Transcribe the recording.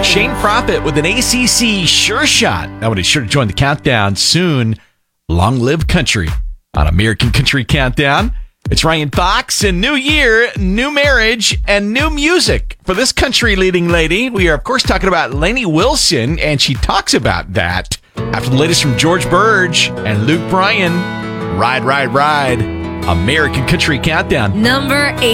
Shane Prophet with an ACC sure shot. That would be sure to join the countdown soon. Long live country on American Country Countdown. It's Ryan Fox, and new year, new marriage, and new music for this country leading lady. We are, of course, talking about Lainey Wilson, and she talks about that after the latest from George Burge and Luke Bryan. Ride, ride, ride. American Country Countdown. Number 8.